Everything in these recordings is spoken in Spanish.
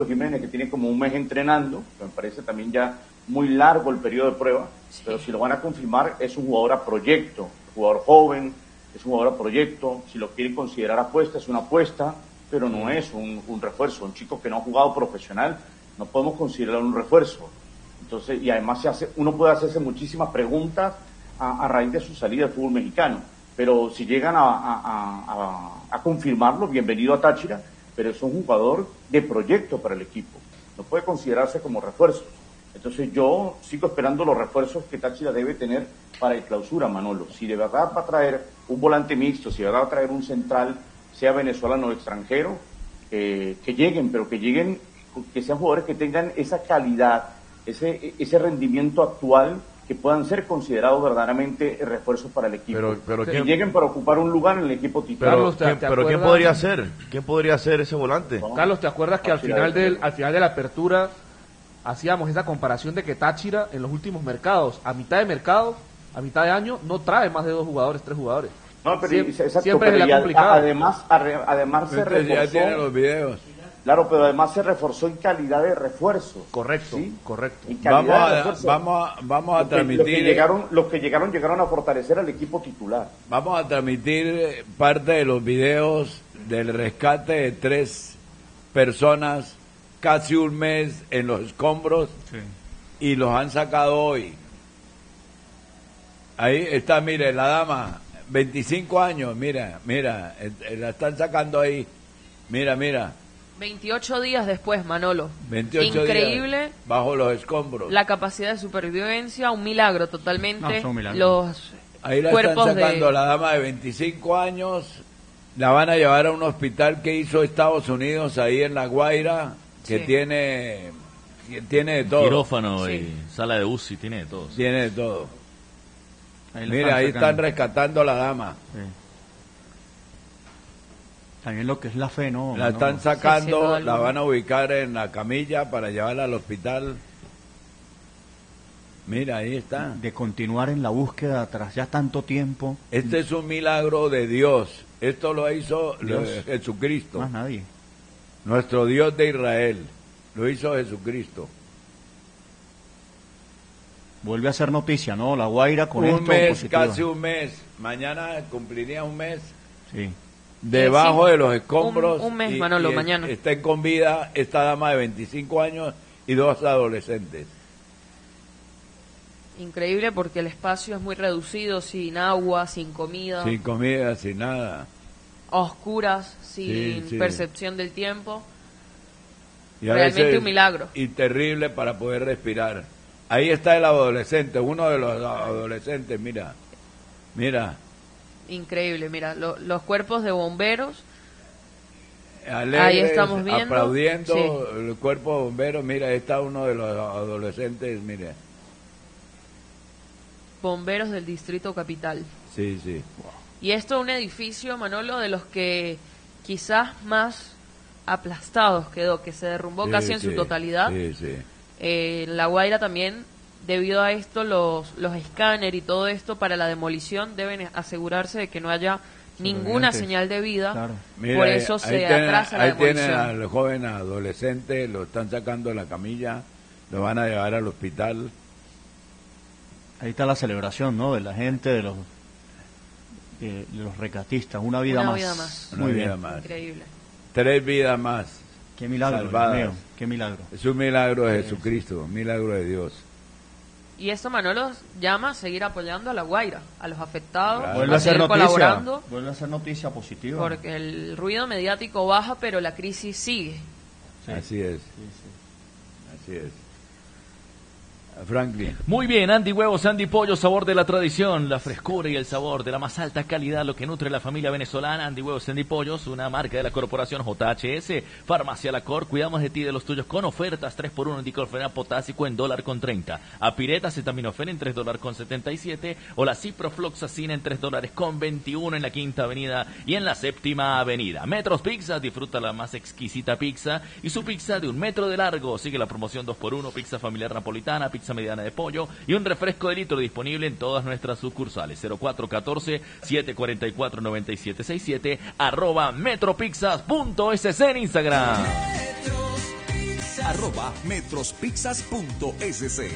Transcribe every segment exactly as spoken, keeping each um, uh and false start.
Jiménez, que tiene como un mes entrenando, me parece también ya muy largo el periodo de prueba, sí. Pero si lo van a confirmar, es un jugador a proyecto, jugador joven, es un jugador a proyecto, si lo quieren considerar apuesta, es una apuesta, pero no es un, un refuerzo, un chico que no ha jugado profesional, no podemos considerarlo un refuerzo. Entonces, y además se hace, uno puede hacerse muchísimas preguntas a, a raíz de su salida del fútbol mexicano, pero si llegan a, a, a, a confirmarlo, bienvenido a Táchira, pero es un jugador de proyecto para el equipo, no puede considerarse como refuerzo. Entonces yo sigo esperando los refuerzos que Táchira debe tener para el clausura, Manolo. Si de verdad va a traer un volante mixto, si de verdad va a traer un central, sea venezolano o extranjero, eh, que lleguen, pero que lleguen, que sean jugadores que tengan esa calidad, ese, ese rendimiento actual, que puedan ser considerados verdaderamente refuerzos para el equipo. Pero, pero que ¿quién, lleguen para ocupar un lugar en el equipo titular. Pero, ¿quién, pero ¿quién podría ser? ¿Quién podría ser ese volante? No. Carlos, ¿te acuerdas que al final del al final de la apertura hacíamos esa comparación de que Táchira en los últimos mercados, a mitad de mercado, a mitad de año, no trae más de dos jugadores, tres jugadores? No, pero siempre, exacto, siempre pero es la complicada. Además, además se Entonces reforzó. Ya tiene los videos. Claro, pero además se reforzó en calidad de refuerzo. Correcto, ¿sí? correcto. Vamos a, vamos a, vamos a los transmitir. Que, los, que llegaron, los que llegaron llegaron a fortalecer al equipo titular. Vamos a transmitir parte de los videos del rescate de tres personas, casi un mes en los escombros, sí. Y los han sacado hoy. Ahí está, mire, la dama, veinticinco años, mira, mira, la están sacando ahí. Mira, mira. veintiocho días después, Manolo. veintiocho Increíble. Días bajo los escombros. La capacidad de supervivencia, un milagro totalmente. No, un milagro. Los Ahí la cuerpos están sacando, de... la dama de veinticinco años, la van a llevar a un hospital que hizo Estados Unidos ahí en La Guaira, que sí. tiene que tiene de todo. Quirófano sí. y sala de U C I, tiene de todo. Tiene de todo. Ahí Mira, están ahí sacando. están rescatando a la dama. Sí. También lo que es la fe, ¿no? La no, están no. sacando, Sí, la van a ubicar en la camilla para llevarla al hospital. Mira, ahí está. De continuar en la búsqueda tras ya tanto tiempo. Este es un milagro de Dios. Esto lo hizo Dios. Jesucristo. Más nadie. Nuestro Dios de Israel. Lo hizo Jesucristo. Vuelve a ser noticia, ¿no? La Guaira con un esto mes, positiva. casi un mes. Mañana cumpliría un mes. Sí. Debajo sí, de los escombros. Un, un mes, y, Manolo, y mañana. Está con vida esta dama de veinticinco años y dos adolescentes. Increíble porque el espacio es muy reducido, sin agua, sin comida, Sin comida, sin nada. a oscuras, sin Sí, sí. percepción del tiempo. Y a Realmente veces- un milagro. Y terrible para poder respirar. Ahí está el adolescente, uno de los adolescentes, mira. Mira. Increíble, mira, lo- los cuerpos de bomberos, Alegres, ahí estamos viendo. aplaudiendo, Sí. el cuerpo de bomberos, mira, ahí está uno de los adolescentes, mire. bomberos del Distrito Capital. Sí, sí. Y esto es un edificio, Manolo, de los que quizás más aplastados quedó, que se derrumbó Sí, casi en sí, su totalidad. Sí, sí. Eh, La Guaira también, debido a esto, los, los escáner y todo esto para la demolición deben asegurarse de que no haya ninguna Sobrevivientes. señal de vida. Claro. Mira, Por ahí- eso ahí se tienen- atrasa la Ahí tienen demolición. al joven adolescente, lo están sacando de la camilla, lo van a llevar al hospital. Ahí está la celebración, ¿no? De la gente, de los de, de los rescatistas. Una vida Una más. vida más. Una Muy vida bien. más. Increíble. Tres vidas más. Qué milagro, Dios Salvadas. mío. Qué milagro. Es un milagro de Jesucristo, un milagro de Dios. Y esto, Manolo, llama a seguir apoyando a La Guaira, a los afectados, Claro. Vuelve a ser seguir noticia. colaborando, Vuelve a ser noticia positiva. porque el ruido mediático baja, pero la crisis sigue. Sí. Así es, Sí, sí. así es. Franklin. Muy bien, Andy Huevos, Andy Pollo, sabor de la tradición, la frescura y el sabor de la más alta calidad, lo que nutre la familia venezolana. Andy Huevos, Andy Pollos, una marca de la corporación J H S, Farmacia La Cor, cuidamos de ti y de los tuyos con ofertas, tres por uno en diclofenac potásico en dólar con treinta, Apireta, acetaminofén en tres dólares con setenta y siete, o la ciprofloxacina en tres dólares con veintiuno en la Quinta Avenida y en la Séptima Avenida. Metros Pizza, disfruta la más exquisita pizza y su pizza de un metro de largo. Sigue la promoción dos por uno, pizza familiar napolitana, pizza mediana de pollo y un refresco de litro disponible en todas nuestras sucursales. Cero cuatro uno cuatro, siete cuatro cuatro, nueve siete seis siete, arroba metropizzas punto es ce en Instagram. arroba metrospizzas punto es ce.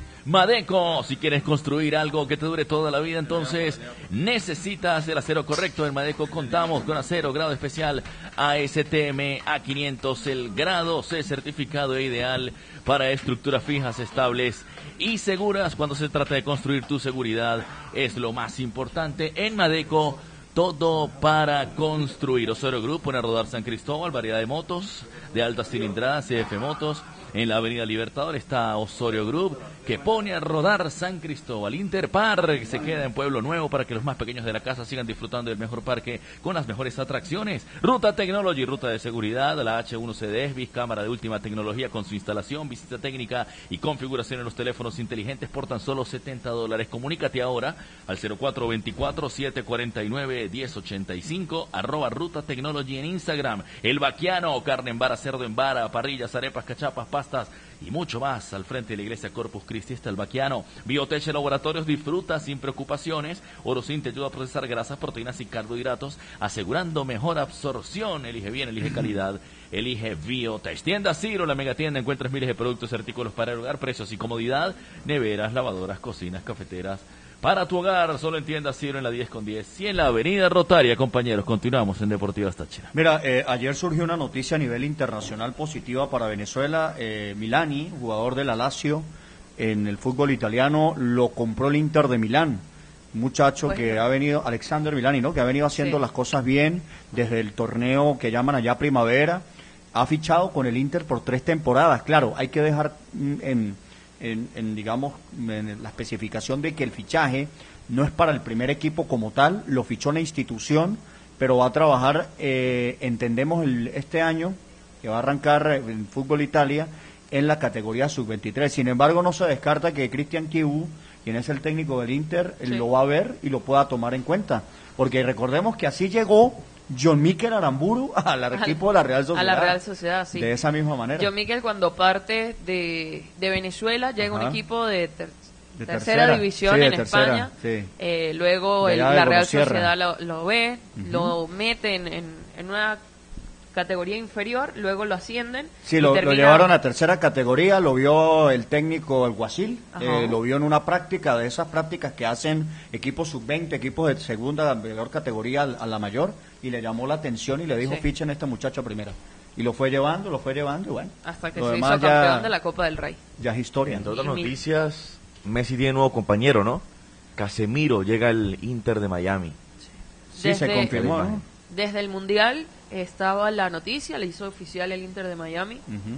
Madeco, si quieres construir algo que te dure toda la vida, entonces necesitas el acero correcto. En Madeco contamos con acero grado especial A S T M A quinientos, el grado C certificado e ideal para estructuras fijas, estables y seguras. Cuando se trata de construir, tu seguridad es lo más importante. En Madeco, todo para construir. Osorio Group pone a rodar San Cristóbal, variedad de motos de alta cilindrada, C F Motos. En la avenida Libertador está Osorio Group, que pone a rodar San Cristóbal. Interpark, que se queda en Pueblo Nuevo para que los más pequeños de la casa sigan disfrutando del mejor parque con las mejores atracciones. Ruta Technology, ruta de seguridad, la H uno C D S, cámara de última tecnología con su instalación, visita técnica y configuración en los teléfonos inteligentes por tan solo setenta dólares. Comunícate ahora al cero cuatro dos cuatro, siete cuatro nueve, uno cero ocho cinco, arroba Ruta Technology en Instagram. El Baquiano, carne en vara, cerdo en vara, parrillas, arepas, cachapas, pastas y mucho más. Al frente de la iglesia Corpus Christi está el Baquiano. Biotech Laboratorios, disfruta sin preocupaciones. Orosin te ayuda a procesar grasas, proteínas y carbohidratos, asegurando mejor absorción. Elige bien, elige calidad, elige Biotech. Tienda Ciro, la megatienda, encuentras miles de productos y artículos para el hogar, precios y comodidad, neveras, lavadoras, cocinas, cafeteras. Para tu hogar, solo en Tienda Ciro en la diez con diez y en la avenida Rotaria, compañeros. Continuamos en Deportivas Táchira. Mira, eh, ayer surgió una noticia a nivel internacional positiva para Venezuela. Eh, Milani, jugador de la Lazio en el fútbol italiano, lo compró el Inter de Milán. Un muchacho bueno. que ha venido, Alexander Milani, ¿no? Que ha venido haciendo sí. las cosas bien desde el torneo que llaman allá Primavera. Ha fichado con el Inter por tres temporadas. Claro, hay que dejar en... En, en digamos en la especificación de que el fichaje no es para el primer equipo como tal, lo fichó una institución, pero va a trabajar, eh, entendemos el, este año que va a arrancar en Fútbol Italia en la categoría sub veintitrés. Sin embargo, no se descarta que Cristian Chivu, quien es el técnico del Inter, sí. lo va a ver y lo pueda tomar en cuenta, porque recordemos que así llegó John Mikel Aramburu al equipo de la Real Sociedad. A la Real Sociedad, sí. De esa misma manera. John Mikel, cuando parte de, de Venezuela, llega Ajá. un equipo de, ter, de tercera, tercera división sí, en tercera, España. Sí. Eh, luego el, la Real Sociedad lo, lo ve, uh-huh. lo mete en, en, en una categoría inferior, luego lo ascienden. Sí, lo, termina... lo llevaron a tercera categoría, lo vio el técnico el Guasil, eh, lo vio en una práctica, de esas prácticas que hacen equipos sub veinte, equipos de segunda, menor categoría a, a la mayor, y le llamó la atención y le dijo, sí. fichen a este muchacho primera. Y lo fue llevando, lo fue llevando, y bueno. Hasta que se hizo campeón ya, de la Copa del Rey. Ya es historia. Entre otras noticias, Messi tiene nuevo compañero, ¿no? Casemiro llega al Inter de Miami. Sí, desde, se confirmó, ¿no? Desde el Mundial estaba la noticia, le hizo oficial el Inter de Miami. Uh-huh.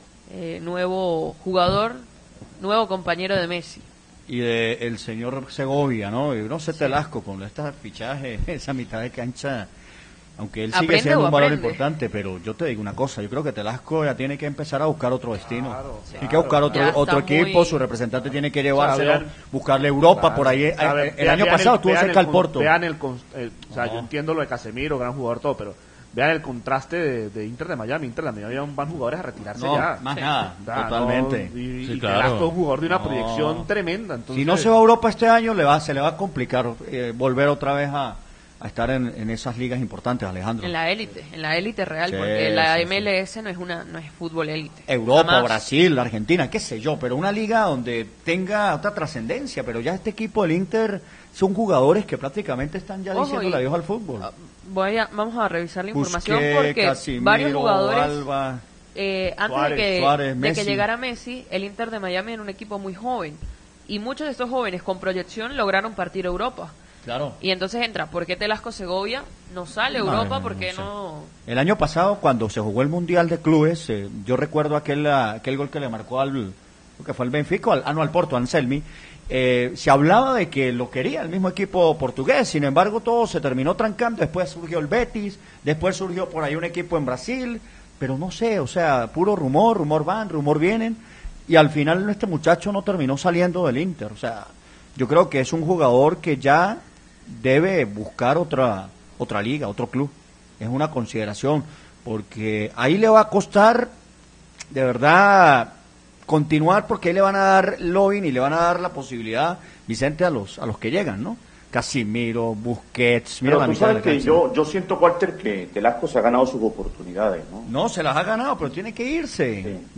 eh, nuevo jugador, nuevo compañero de Messi. Y de el señor Segovia, ¿no? Y no sé, sí. Telasco con estos fichajes, esa mitad de cancha, aunque él sigue aprende siendo un valor aprende. importante, pero yo te digo una cosa, yo creo que Telasco ya tiene que empezar a buscar otro destino. Claro, tiene claro. que buscar otro otro equipo, muy... su representante tiene que llevárselo, claro, buscarle Europa, claro, por ahí. Claro, el vean, año vean pasado estuvo cerca al Porto. Vean el, el o sea, no. yo entiendo lo de Casemiro, gran jugador, todo, pero vean el contraste de, de Inter de Miami. Inter de Miami van jugadores a retirarse no, ya. Más sí. nada, da, totalmente. No, y sí, y claro. Telasco es un jugador de una no. proyección tremenda. Entonces... Si no se va a Europa este año, le va, se le va a complicar eh, volver otra vez a, a estar en, en esas ligas importantes, Alejandro. En la élite, en la élite real, sí, porque la sí, M L S sí. no es una no es fútbol élite. Europa, Jamás. Brasil, Argentina, qué sé yo, pero una liga donde tenga otra trascendencia, pero ya este equipo del Inter son jugadores que prácticamente están ya diciendo adiós al fútbol. Voy a, vamos a revisar la información Busqué, porque Casimiro, varios jugadores Alba, eh, antes Suárez, de, que, Suárez, de que llegara Messi, el Inter de Miami era un equipo muy joven y muchos de estos jóvenes con proyección lograron partir a Europa. Claro. Y entonces entra, ¿por qué Telasco Segovia no sale a no, Europa? No, ¿Por qué no, no? El año pasado, cuando se jugó el Mundial de Clubes, eh, yo recuerdo aquel aquel gol que le marcó al, que fue el Benfica, al, ah, no, al Porto, Anselmi, eh, se hablaba de que lo quería el mismo equipo portugués, sin embargo todo se terminó trancando, después surgió el Betis, después surgió por ahí un equipo en Brasil, pero no sé, o sea, puro rumor, rumor van, rumor vienen, y al final este muchacho no terminó saliendo del Inter, o sea, yo creo que es un jugador que ya debe buscar otra otra liga, otro club. Es una consideración, porque ahí le va a costar de verdad continuar, porque ahí le van a dar lobbying y le van a dar la posibilidad, Vicente, a los a los que llegan, ¿no? Casimiro, Busquets, mira. Pero tú sabes que yo, yo siento, Walter, que Telasco se ha ganado sus oportunidades, ¿no? No, se las ha ganado, pero tiene que irse. Sí.